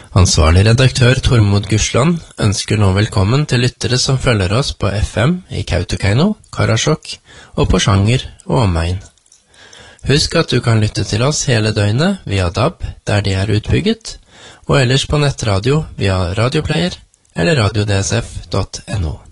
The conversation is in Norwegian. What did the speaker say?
Ansvarlig redaktør Tormod Gursland ønsker nå velkommen til lyttere som følger oss på FM i Kautokeino, Karasjok og på Sjanger og omegn. Husk at du kan lytte til oss hele døgnet via DAB der de er utbygget, og ellers på nettradio via radioplayer eller radiodsf.no.